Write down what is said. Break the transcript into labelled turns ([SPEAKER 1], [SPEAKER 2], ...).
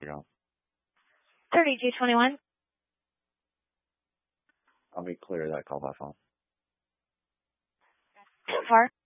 [SPEAKER 1] You know,
[SPEAKER 2] 3221.
[SPEAKER 1] I'll be clear that call by phone.
[SPEAKER 2] So far.